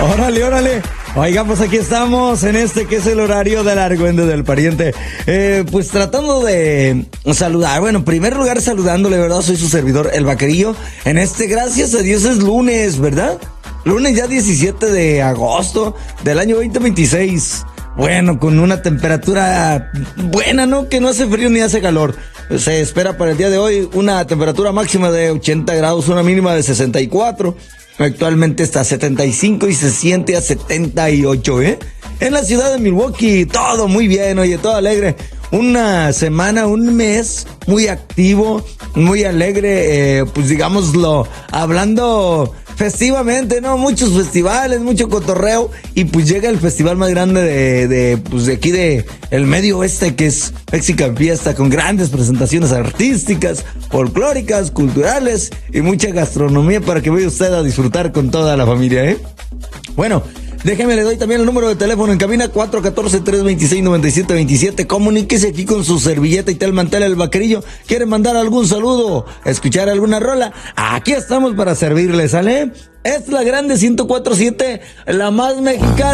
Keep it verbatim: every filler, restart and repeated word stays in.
Órale, órale. Oiga, pues aquí estamos en este que es el horario del Argüende del Pariente. Eh, pues tratando de saludar. Bueno, en primer lugar saludándole, ¿verdad? Soy su servidor, el Vaquerillo. En este, gracias a Dios, es lunes, ¿verdad? Lunes ya diecisiete de agosto del año veinte veintiséis. Bueno, con una temperatura buena, ¿no? Que no hace frío ni hace calor. Se espera para el día de hoy una temperatura máxima de ochenta grados, una mínima de sesenta y cuatro. Actualmente está a setenta y cinco y se siente a setenta y ocho, ¿eh? En la ciudad de Milwaukee, todo muy bien, oye, todo alegre. Una semana, un mes muy activo, muy alegre, eh, pues digámoslo, hablando festivamente, ¿no? Muchos festivales, mucho cotorreo, y pues llega el festival más grande de, de pues de aquí de el medio oeste, que es Mexican Fiesta, con grandes presentaciones artísticas, folclóricas, culturales y mucha gastronomía para que vaya usted a disfrutar con toda la familia, ¿eh? Bueno, déjeme, le doy también el número de teléfono en cabina, cuatro uno cuatro, tres dos seis, nueve siete dos siete. Comuníquese aquí con su servilleta y tal mantel el Vaquerillo. ¿Quiere mandar algún saludo? ¿Escuchar alguna rola? Aquí estamos para servirle, ¿sale? Es la grande ciento cuatro punto siete, la más mexicana.